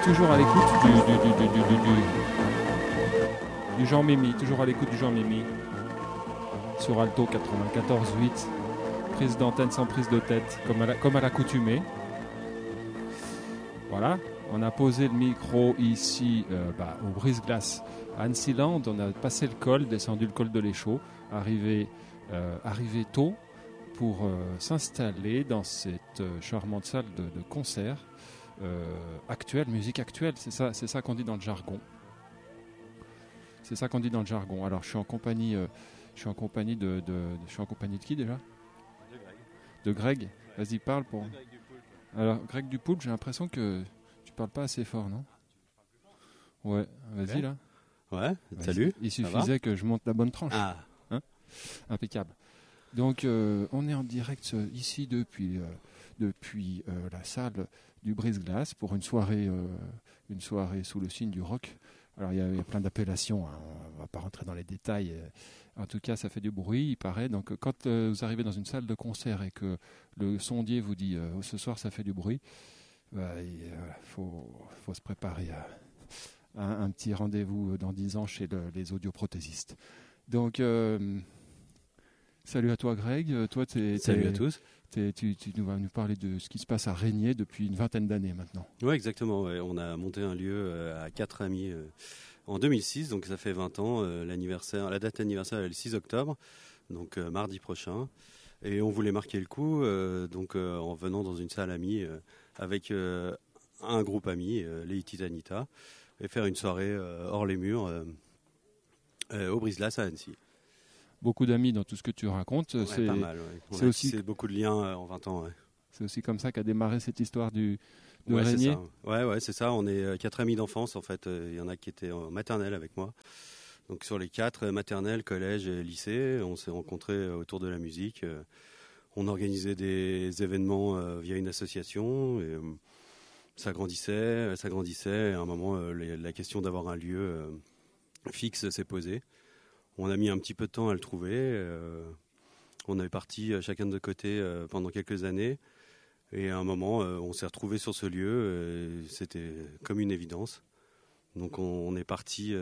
toujours à l'écoute du Jean Mimi, toujours à l'écoute du Jean Mimi sur Alto 94.8, prise d'antenne sans prise de tête, comme à l'accoutumée. Voilà, on a posé le micro ici au brise-glace à Annecyland, on a passé le col, descendu le col de l'Échaud, arrivé tôt pour s'installer dans cette charmante salle de concert actuelle, musique actuelle, c'est ça qu'on dit dans le jargon. C'est ça qu'on dit dans le jargon. Alors je suis en compagnie de qui déjà ? De Greg. Vas-y, parle pour. Alors Greg Dupoulpe, j'ai l'impression que tu parles pas assez fort, non ? Ouais, vas-y là. Ouais, salut. Il suffisait que je monte la bonne tranche. Ah. Hein ? Impeccable. Donc on est en direct ici depuis la salle du Brise-Glace pour une soirée sous le signe du rock. Alors il y a plein d'appellations, hein. On ne va pas rentrer dans les détails. En tout cas, ça fait du bruit, il paraît. Donc quand vous arrivez dans une salle de concert et que le sondier vous dit ce soir ça fait du bruit, il faut se préparer à un petit rendez-vous dans 10 ans chez les audioprothésistes. Donc salut à toi Greg. Toi, salut à tous. Tu vas nous parler de ce qui se passe à Régnier depuis une vingtaine d'années maintenant. Oui, exactement. Ouais. On a monté un lieu à 4 amis en 2006, donc ça fait 20 ans. La date anniversaire est le 6 octobre, donc mardi prochain. Et on voulait marquer le coup en venant dans une salle amie avec un groupe ami, les Titanita, et faire une soirée hors les murs au Brise-Glace à Annecy. Beaucoup d'amis dans tout ce que tu racontes. Ouais, c'est pas mal, ouais. C'est beaucoup de liens en 20 ans. Ouais. C'est aussi comme ça qu'a démarré cette histoire de Régnier. C'est ça. Ouais, c'est ça. On est 4 amis d'enfance, en fait. Il y en a qui étaient en maternelle avec moi. Donc sur les 4, maternelle, collège et lycée, on s'est rencontrés autour de la musique. On organisait des événements via une association. Et, ça grandissait. Et à un moment, la question d'avoir un lieu fixe s'est posée. On a mis un petit peu de temps à le trouver. On est partis chacun de notre côté pendant quelques années. Et à un moment, on s'est retrouvés sur ce lieu. C'était comme une évidence. Donc on est parti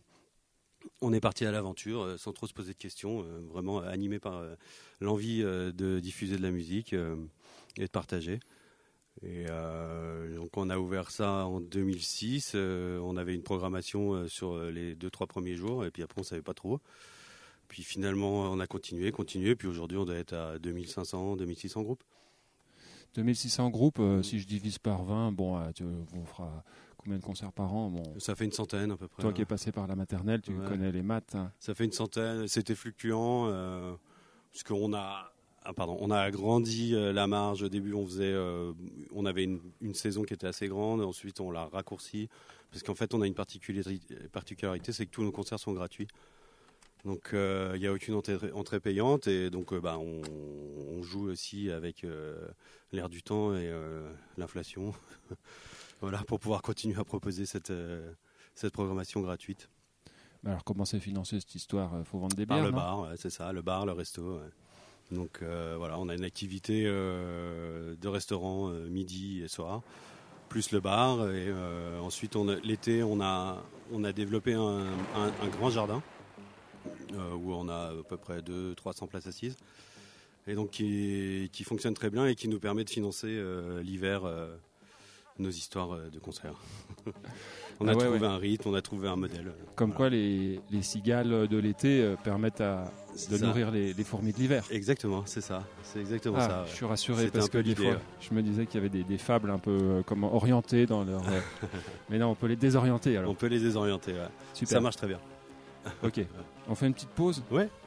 à l'aventure sans trop se poser de questions. Vraiment animé par l'envie de diffuser de la musique et de partager. Et donc on a ouvert ça en 2006. On avait une programmation sur les 2-3 premiers jours et puis après on savait pas trop. Puis finalement on a continué. Puis aujourd'hui on doit être à 2500-2600 groupes. 2600 groupes, si je divise par 20, on fera combien de concerts par an ? Ça fait une centaine à peu près. Toi qui es passé par la maternelle, tu connais les maths. Hein. Ça fait une centaine. C'était fluctuant parce qu'on a. On a agrandi la marge. Au début, on avait une saison qui était assez grande. Ensuite, on l'a raccourci parce qu'en fait, on a une particularité, c'est que tous nos concerts sont gratuits. Donc, il n'y a aucune entrée payante et donc, on joue aussi avec l'air du temps et l'inflation. Voilà, pour pouvoir continuer à proposer cette programmation gratuite. Alors, comment c'est financé cette histoire ? Faut vendre des bières, Par le bar, ouais, c'est ça, le bar, le resto. Ouais. Donc on a une activité de restaurant midi et soir, plus le bar. Et ensuite, l'été, on a développé un grand jardin où on a à peu près 200-300 places assises. Et donc qui fonctionne très bien et qui nous permet de financer l'hiver nos histoires de concerts. On a trouvé un rythme, on a trouvé un modèle. Comme quoi les cigales de l'été permettent de nourrir les fourmis de l'hiver. Exactement, c'est ça. C'est exactement ça. Je suis rassuré parce que des fois, je me disais qu'il y avait des fables un peu orientées dans leur... Mais non, on peut les désorienter alors. On peut les désorienter, ouais. Super. Ça marche très bien. Ok, on fait une petite pause ? Ouais.